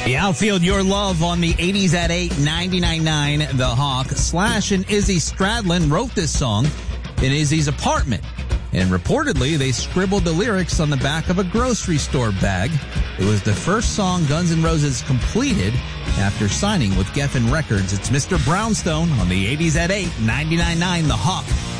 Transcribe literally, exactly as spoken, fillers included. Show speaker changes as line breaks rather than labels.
The outfield, Your Love on the eighties at eight, ninety-nine point nine The Hawk. Slash and Izzy Stradlin wrote this song in Izzy's apartment. And reportedly, they scribbled the lyrics on the back of a grocery store bag. It was the first song Guns N' Roses completed after signing with Geffen Records. It's Mister Brownstone on the eighties at eight, ninety-nine point nine The Hawk.